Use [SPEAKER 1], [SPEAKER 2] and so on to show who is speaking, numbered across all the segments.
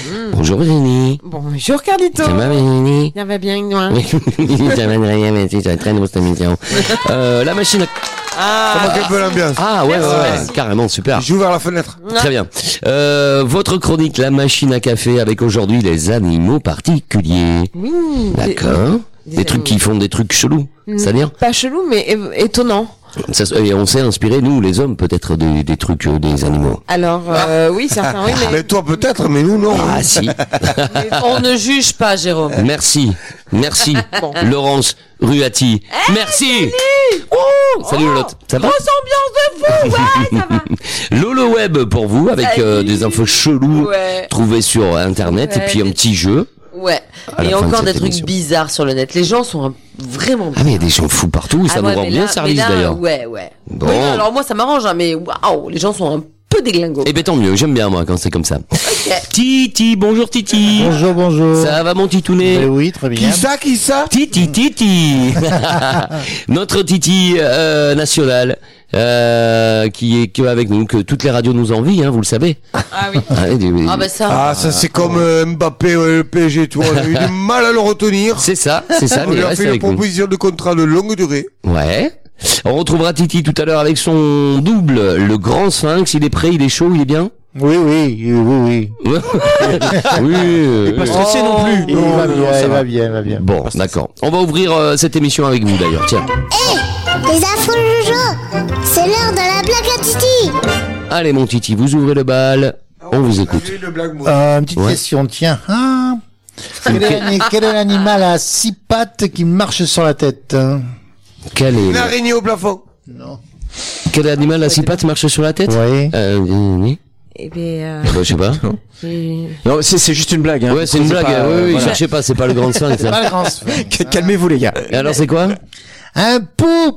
[SPEAKER 1] Bonjour Virginie.
[SPEAKER 2] Bonjour Carlito.
[SPEAKER 1] Ça va Virginie?
[SPEAKER 2] Ça va bien, moi.
[SPEAKER 1] Ça va très bien, merci, ça va très bien cette émission. La machine à...
[SPEAKER 3] Ça manque un peu l'ambiance.
[SPEAKER 1] Ah ouais, carrément, super.
[SPEAKER 3] J'ai ouvert la fenêtre.
[SPEAKER 1] Très bien. Votre chronique, la machine à café, avec aujourd'hui les animaux particuliers.
[SPEAKER 2] Oui.
[SPEAKER 1] D'accord. Des trucs qui font des trucs chelous, c'est-à-dire?
[SPEAKER 2] Pas chelou, mais étonnant.
[SPEAKER 1] Et on s'est inspiré, nous, les hommes, peut-être des trucs des animaux.
[SPEAKER 2] Alors, oui, certains, oui,
[SPEAKER 3] Mais toi peut-être, mais nous non.
[SPEAKER 1] Ah si.
[SPEAKER 4] On ne juge pas, Jérôme.
[SPEAKER 1] Merci. Laurence Ruati. Merci. Salut Lolotte. Ça va?
[SPEAKER 2] Grosse ambiance de fou, ouais, ça va.
[SPEAKER 1] Lolo Web pour vous, avec
[SPEAKER 2] Salut.
[SPEAKER 1] des infos cheloues trouvées sur Internet, et puis un petit jeu.
[SPEAKER 4] Ouais.
[SPEAKER 1] À la
[SPEAKER 4] Et
[SPEAKER 1] fin de
[SPEAKER 4] encore
[SPEAKER 1] cette
[SPEAKER 4] des trucs
[SPEAKER 1] émission.
[SPEAKER 4] bizarres sur le net. Les gens sont vraiment...
[SPEAKER 1] Ah mais il y a des gens fous partout, ça nous rend bien service d'ailleurs.
[SPEAKER 4] Ouais.
[SPEAKER 1] Bon.
[SPEAKER 4] Oui, alors moi ça m'arrange, hein, mais waouh, les gens sont un peu déglingos.
[SPEAKER 1] Eh ben tant mieux, j'aime bien moi quand c'est comme ça. Titi, bonjour Titi.
[SPEAKER 5] Bonjour.
[SPEAKER 1] Ça va mon titounet?
[SPEAKER 5] Eh oui, très bien.
[SPEAKER 3] Qui ça?
[SPEAKER 1] Titi. Notre Titi national. Qui est avec nous, que toutes les radios nous envient, hein, vous le savez.
[SPEAKER 2] Ah oui.
[SPEAKER 4] Ah bah ça.
[SPEAKER 3] Ah, ça c'est comme Mbappé, le PSG, tu vois. On a eu du mal à le retenir.
[SPEAKER 1] C'est ça,
[SPEAKER 3] On
[SPEAKER 1] mais
[SPEAKER 3] lui
[SPEAKER 1] il
[SPEAKER 3] a
[SPEAKER 1] reste
[SPEAKER 3] fait une
[SPEAKER 1] avec nous.
[SPEAKER 3] proposition de contrat de longue durée.
[SPEAKER 1] Ouais. On retrouvera Titi tout à l'heure avec son double, le grand sphinx. Il est prêt, il est chaud, il est bien?
[SPEAKER 5] Oui.
[SPEAKER 1] Oui.
[SPEAKER 5] Pas stressé non plus. Il va bien.
[SPEAKER 1] Bon, d'accord. On va ouvrir cette émission avec vous d'ailleurs. Tiens.
[SPEAKER 6] Les affreux Jojo, c'est l'heure de la blague à Titi.
[SPEAKER 1] Allez mon Titi, vous ouvrez le bal. On vous écoute.
[SPEAKER 3] J'ai une blague, moi.
[SPEAKER 5] Une petite question, tiens. Quel est l'animal à 6 pattes qui marche sur la tête?
[SPEAKER 1] Quel est
[SPEAKER 3] Une araignée au plafond.
[SPEAKER 5] Non.
[SPEAKER 1] Quel animal à 6 pattes marche sur la tête?
[SPEAKER 5] Oui.
[SPEAKER 1] Oui.
[SPEAKER 2] Eh ben,
[SPEAKER 1] Je sais pas.
[SPEAKER 7] Non, c'est juste une blague. Hein.
[SPEAKER 1] Ouais, c'est une blague. Oui,
[SPEAKER 7] voilà.
[SPEAKER 1] cherchez pas, c'est pas le grand sphinx.
[SPEAKER 5] C'est pas le grand sphinx.
[SPEAKER 7] Calmez-vous les gars.
[SPEAKER 1] Et alors c'est quoi?
[SPEAKER 5] Un pou.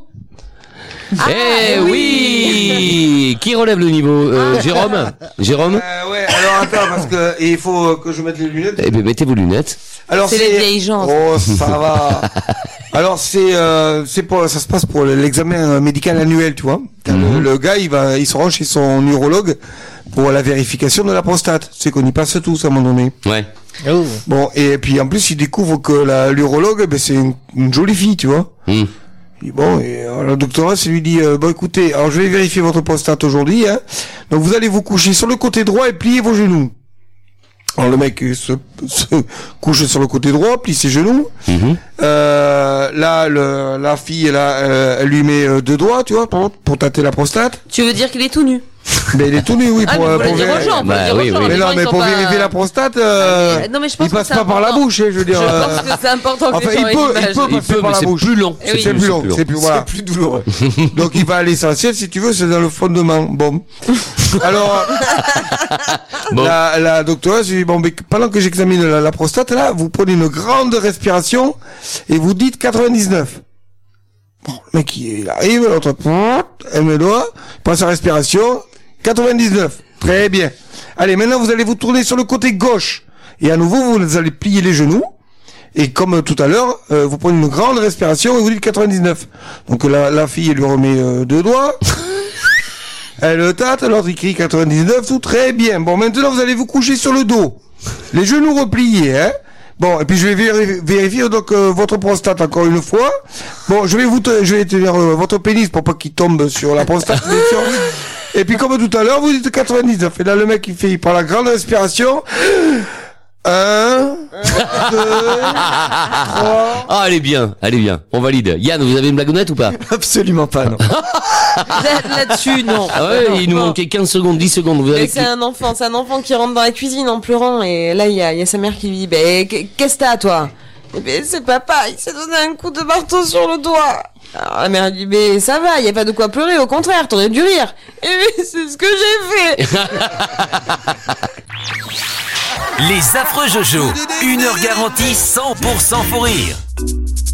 [SPEAKER 1] Oui. Qui relève le niveau? Jérôme?
[SPEAKER 3] Ouais, alors attends, parce que il faut que je mette les lunettes.
[SPEAKER 1] Eh ben mettez vos lunettes.
[SPEAKER 3] Alors
[SPEAKER 4] C'est les vieilles gens.
[SPEAKER 3] Oh, ça va. Alors c'est pour ça se passe pour l'examen médical annuel, tu vois. Le gars, il se rend chez son urologue pour la vérification de la prostate. C'est qu'on y passe tous à un moment donné.
[SPEAKER 1] Ouais.
[SPEAKER 5] Oh.
[SPEAKER 3] Bon, et puis en plus, il découvre que l'urologue, ben c'est une jolie fille, tu vois. Et bon, et alors, la doctoresse lui dit bon écoutez, alors je vais vérifier votre prostate aujourd'hui, hein. Donc vous allez vous coucher sur le côté droit et plier vos genoux. Alors le mec se couche sur le côté droit, plie ses genoux. Là, la fille, elle lui met 2 doigts, tu vois, pour tâter la prostate.
[SPEAKER 4] Tu veux dire qu'il est tout nu?
[SPEAKER 3] Ben il est tout nu, oui,
[SPEAKER 4] Ah, mais faut le dire aux gens, faut
[SPEAKER 1] Bah,
[SPEAKER 4] le dire
[SPEAKER 1] oui,
[SPEAKER 4] aux gens.
[SPEAKER 1] oui.
[SPEAKER 4] les
[SPEAKER 3] Mais
[SPEAKER 4] gens,
[SPEAKER 3] non,
[SPEAKER 4] ils
[SPEAKER 3] mais
[SPEAKER 4] sont
[SPEAKER 3] pour
[SPEAKER 4] pas-
[SPEAKER 3] vérifier la prostate,
[SPEAKER 4] Non, mais je pense
[SPEAKER 3] il passe
[SPEAKER 4] que c'est
[SPEAKER 3] pas par la
[SPEAKER 4] important.
[SPEAKER 3] bouche, hein, je veux dire.
[SPEAKER 4] Je pense que c'est important que
[SPEAKER 3] Enfin,
[SPEAKER 4] les gens aient
[SPEAKER 3] il
[SPEAKER 4] l'image.
[SPEAKER 3] peut passer par la
[SPEAKER 1] c'est
[SPEAKER 3] bouche.
[SPEAKER 1] plus long.
[SPEAKER 4] Eh oui.
[SPEAKER 3] C'est plus long, c'est plus voilà.
[SPEAKER 7] Plus douloureux.
[SPEAKER 3] Donc il va à l'essentiel, si tu veux, c'est dans le fondement. Bon. Alors,
[SPEAKER 1] Bon.
[SPEAKER 3] la doctoresse lui dit, bon, mais pendant que j'examine la prostate, là, vous prenez une grande respiration et vous dites 99. Bon, le mec, il arrive, l'autre, elle met le doigt, il prend sa respiration, 99. Très bien. Allez, maintenant, vous allez vous tourner sur le côté gauche. Et à nouveau, vous allez plier les genoux. Et comme tout à l'heure, vous prenez une grande respiration et vous dites 99. Donc la fille, elle lui remet 2 doigts. Elle le tâte, l'autre il crie 99, tout très bien. Bon, maintenant vous allez vous coucher sur le dos. Les genoux repliés, hein. Bon, et puis je vais vérifier donc votre prostate encore une fois. Bon, je vais tenir votre pénis pour pas qu'il tombe sur la prostate, bien sûr. Et puis comme tout à l'heure, vous dites 99. Et là le mec il prend la grande respiration. 1, 2, 3.
[SPEAKER 1] Ah, elle est bien. On valide. Yann, vous avez une blagounette ou pas?
[SPEAKER 7] Absolument pas, non.
[SPEAKER 4] Là-dessus, non.
[SPEAKER 1] Ah ouais, il nous
[SPEAKER 2] non.
[SPEAKER 1] manquait 15 secondes, 10 secondes. Vous
[SPEAKER 2] mais
[SPEAKER 1] avez...
[SPEAKER 2] c'est un enfant qui rentre dans la cuisine en pleurant et là il y a sa mère qui lui dit qu'est-ce que t'as toi? Eh ben c'est papa, il s'est donné un coup de marteau sur le doigt. Alors la mère dit mais ça va, y a pas de quoi pleurer, au contraire, t'aurais dû rire. Et mais c'est ce que j'ai fait.
[SPEAKER 8] Les affreux Jojo, 1 heure garantie 100% pour rire.